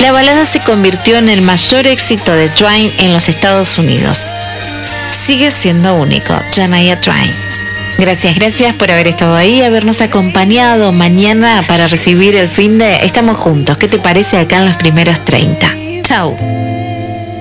La balada se convirtió en el mayor éxito de Twain en los Estados Unidos. Sigue siendo único, Shania Twain. Gracias por haber estado ahí, habernos acompañado. Mañana para recibir el fin de estamos juntos. ¿Qué te parece acá en los primeros 30? Chau.